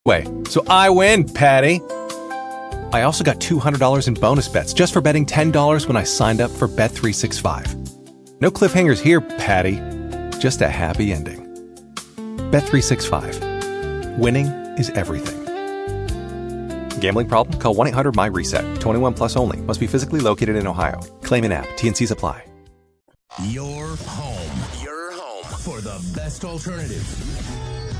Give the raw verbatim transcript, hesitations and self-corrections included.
Way. So I win, Patty. I also got two hundred dollars in bonus bets just for betting ten dollars when I signed up for Bet three sixty-five. No cliffhangers here, Patty. Just a happy ending. Bet three sixty-five. Winning is everything. Gambling problem? Call one eight hundred my reset. twenty-one plus only. Must be physically located in Ohio. Claim in app. T N Cs apply. Your home. Your home for the best alternative.